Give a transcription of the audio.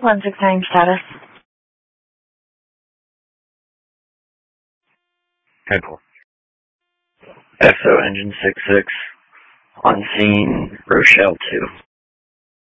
169 status. Headquarters. XO Engine 66, on scene, Rochelle 2.